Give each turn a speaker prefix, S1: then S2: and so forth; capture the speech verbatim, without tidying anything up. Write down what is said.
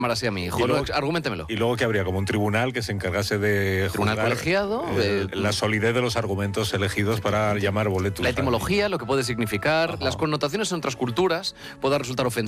S1: llamar así a mi hijo.
S2: luego,
S1: no, arguméntemelo.
S2: Y luego que habría como un tribunal que se encargase de
S1: tribunal
S2: juzgar
S1: colegiado,
S2: eh,
S1: eh,
S2: la solidez de los argumentos elegidos para llamar boletus.
S1: La etimología, lo que puede significar,
S2: Ajá.
S1: las connotaciones en otras culturas, pueda resultar ofensivo.